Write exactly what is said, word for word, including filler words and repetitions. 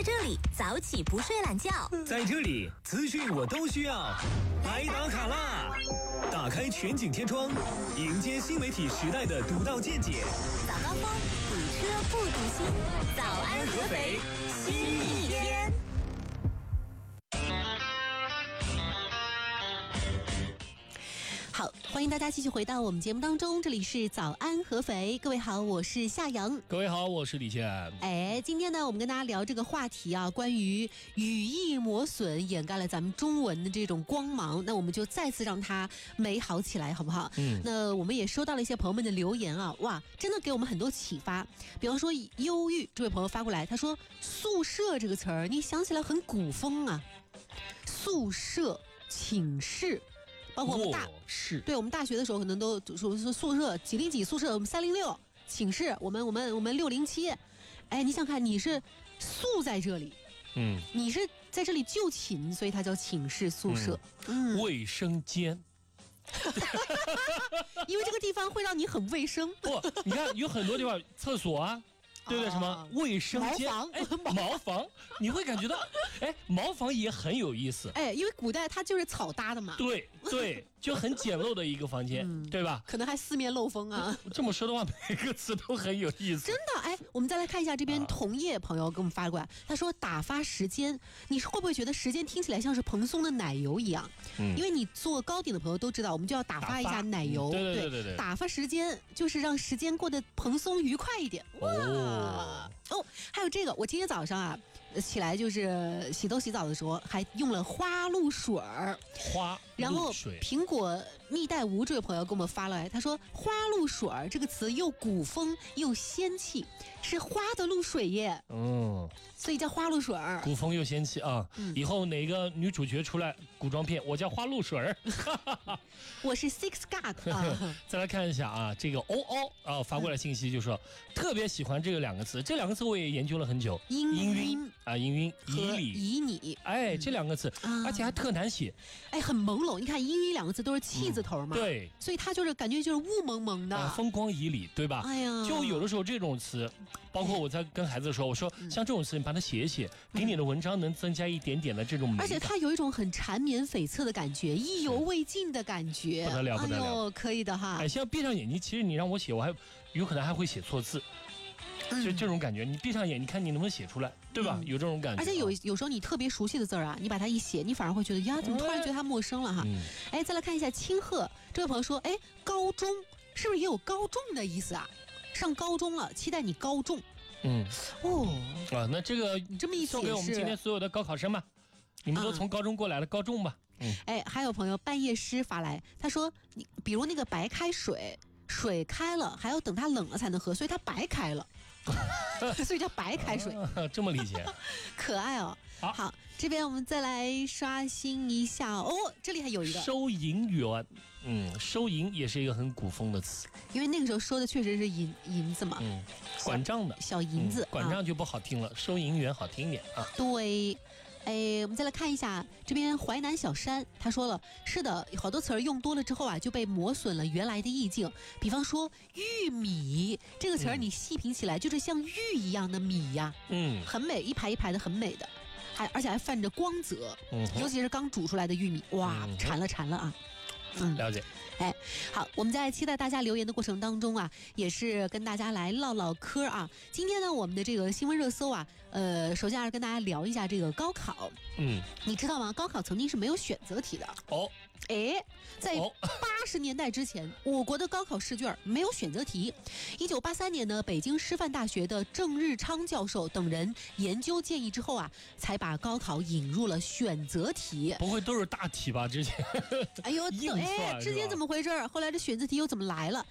这里早起不睡懒觉， 在这里资讯我都需要。来打卡啦！打开全景天窗，迎接新媒体时代的独到见解。 早高峰，堵车不堵心。早安合肥，新一天。好，欢迎大家继续回到我们节目当中，这里是早安合肥，各位好，我是夏阳， 各位好，我是李健。 哎，今天呢，我们跟大家聊这个话题啊，关于语义磨损掩盖了咱们中文的这种光芒，那我们就再次让它美好起来，好不好？嗯，那我们也收到了一些朋友们的留言啊，哇，真的给我们很多启发。比方说忧郁这位朋友发过来，他说宿舍这个词儿，你想起来很古风啊，宿舍、寝室。包括我们大是， 对我们大学的时候可能都说说宿舍几零几宿舍，我们三零六寝室，我们我们我们六零七，哎，你想看你是宿在这里，嗯，你是在这里就寝，所以它叫寝室宿舍， 嗯，卫生间。 因为这个地方会让你很卫生。 不，你看有很多地方厕所啊。对不对？什么卫生间？ 茅房， 哎，茅房，你会感觉到，哎，茅房也很有意思。 哎，因为古代它就是草搭的嘛。 对对，就很简陋的一个房间，嗯、对吧？ 可能还四面漏风啊。 这么说的话，每个词都很有意思。 真的，哎，我们再来看一下这边同业朋友给我们发过来，他说打发时间，你会不会觉得时间听起来像是蓬松的奶油一样？嗯，因为你做糕点的朋友都知道，我们就要打发一下奶油。 对对对对， 打发时间就是让时间过得蓬松愉快一点。哇。哦哦，还有这个，我今天早上啊起来就是洗头洗澡的时候，还用了花露水儿。 花， 然后苹果蜜袋鼯这位朋友给我们发来，他说花露水儿这个词又古风又仙气，是花的露水耶。嗯，所以叫花露水儿。 古风又仙气啊！嗯、以后哪个女主角出来古装片，我叫花露水儿。 我是 Six God 啊。 再来看一下啊，这个欧欧啊发过来信息就说、嗯、特别喜欢这个两个词，这两个词我也研究了很久。 氤氲啊，氤氲、以礼、 以你， 哎，这两个字，嗯、而且还特难写， 哎，很朦胧。你看氤氲两个字都是气字头嘛， 嗯、对， 所以它就是感觉就是雾蒙蒙的， 啊、风光旖旎，对吧？哎呀，就有的时候这种词，包括我在跟孩子说，我说、嗯、像这种词，你把它写一写，给你的文章能增加一点点的这种美感， 而且它有一种很缠绵悱恻的感觉，意犹未尽的感觉， 不得了，不得了，哎呦， 可以的哈。 哎，现在闭上眼睛，其实你让我写，我还有可能还会写错字。就这种感觉，你闭上眼，你看你能不能写出来，对吧？嗯、有这种感觉。 而且有有时候你特别熟悉的字儿啊，你把它一写，你反而会觉得呀，怎么突然觉得它陌生了哈？嗯、哎，再来看一下清鹤这位朋友说，哎，高中是不是也有高中的意思啊？上高中了，期待你高中。嗯， 哦啊，那这个你这么一送给我们今天所有的高考生吧，你们都从高中过来的，高中吧。 嗯，哎，还有朋友半夜诗发来，他说，你比如那个白开水，水开了还要等它冷了才能喝，所以它白开了。所以叫白开水， 啊、这么理解， 可爱哦。好, 好，这边我们再来刷新一下哦。这里还有一个收银员，嗯，收银也是一个很古风的词， 因为那个时候收的确实是银银子嘛，嗯， 管账的小银子， 嗯、管账就不好听了，啊、收银员好听一点啊。 对。哎，我们再来看一下这边淮南小山，他说了，是的，好多词儿用多了之后啊，就被磨损了原来的意境。比方说玉米这个词儿，你细品起来就是像玉一样的米呀，嗯，很美，一排一排的，很美的，还而且还泛着光泽，嗯，尤其是刚煮出来的玉米，哇，馋了馋了啊。 嗯，了解。 哎，好，我们在期待大家留言的过程当中啊，也是跟大家来唠唠嗑啊。今天呢，我们的这个新闻热搜啊，呃，首先还是跟大家聊一下这个高考。嗯，你知道吗？高考曾经是没有选择题的。哦，哎，在八十年代之前，我国的高考试卷没有选择题。一九八三年呢，北京师范大学的郑日昌教授等人研究建议之后啊，才把高考引入了选择题。 不会都是大题吧？之前？ 哎呦，哎，之前怎么回事？后来这选择题又怎么来了？